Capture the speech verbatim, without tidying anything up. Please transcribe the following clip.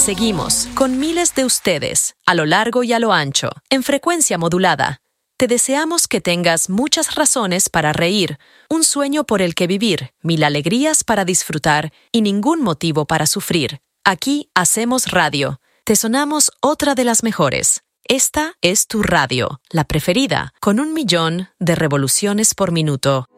seguimos, con miles de ustedes, a lo largo y a lo ancho, en frecuencia modulada. Te deseamos que tengas muchas razones para reír, un sueño por el que vivir, mil alegrías para disfrutar y ningún motivo para sufrir. Aquí hacemos radio. Te sonamos otra de las mejores. Esta es tu radio, la preferida, con un millón de revoluciones por minuto.